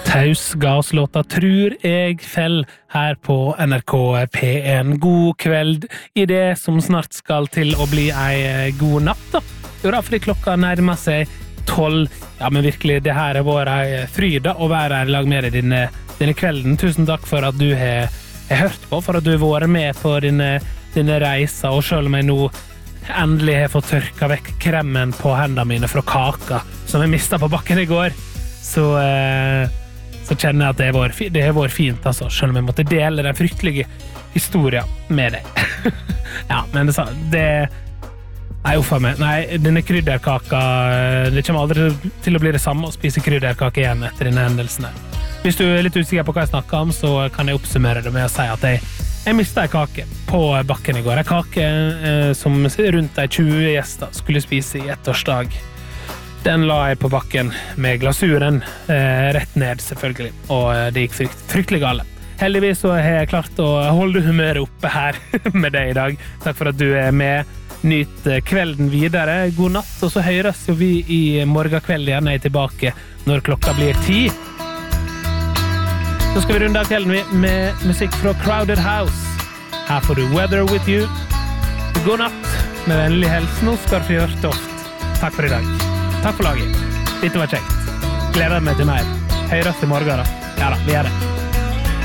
Taus gaslåta Tror jeg fell her på NRK P1. God kveld i det som snart skal til å bli ei god natt da. Jo da, fordi klokka nærmer seg 12. Ja, men virkelig, det her vår ei fryd da, å være her i lag med deg denne kvelden. Tusen takk for at du har hørt på, for at du har vært med på dine reiser, og selv om jeg nå endelig har fått tørka vekk kremmen på hendene mine fra kaka som jeg mistet på bakken i går, så kjenner jeg at det har vært fint, altså, selv om jeg måtte dele den fryktelige historien med deg. Ja, men nei, uffa meg. Nei, denne krydderkaka, det kommer aldri til å bli det samme å spise krydderkake igjen etter denne hendelsen. Hvis du er litt usikker på hva jeg snakker om, så kan jeg oppsummere det med å si at jeg mistet en kake på bakken i går. En kake som rundt 20 gjester skulle spise i ettårsdag. Den la jeg på bakken med glasuren rett ned, selvfølgelig. Og det gikk fryktelig gale. Heldigvis så har jeg klart å holde humøret oppe her med deg i dag. Takk for at du er med. Nyt kvelden videre. God natt, og så høres jo vi i morgenkveld igjen. Jeg er tilbake når klokka blir 10. Så skal vi runde av kvelden med musikk fra Crowded House. Her får du Weather With You. God natt, med vennlig hilsen Oskar Fjørtoft. Takk for i dag. Takk for laget. Dette var kjekt. Gleder meg til mer. Høres i morgen da. Ja da, vi gjør det.